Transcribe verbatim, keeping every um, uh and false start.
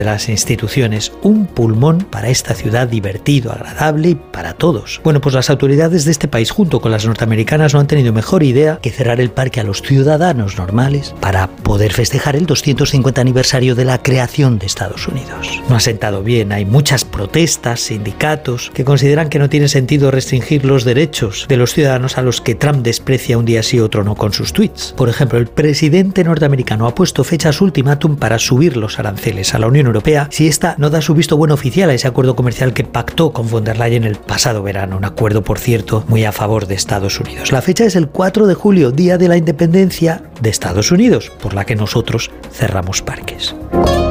de las instituciones, un pulmón para esta ciudad divertido, agradable y para todos. Bueno, pues las autoridades de este país, junto con las norteamericanas, no han tenido mejor idea que cerrar el parque a los ciudadanos normales para poder festejar el doscientos cincuenta aniversario de la creación de Estados Unidos. No ha sentado bien, hay muchas protestas, sindicatos, que consideran que no tiene sentido restringir los derechos de los ciudadanos a los que Trump desprecia un día sí otro no con sus tweets. Por ejemplo, el presidente norteamericano ha puesto fechas ultimátum para subir los aranceles a la Unión Europea si ésta no da su visto bueno oficial a ese acuerdo comercial que pactó con von der Leyen el pasado verano, un acuerdo, por cierto, muy a favor de Estados Unidos. La fecha es el cuatro de julio, día de la independencia de Estados Unidos, por la que nosotros cerramos parques.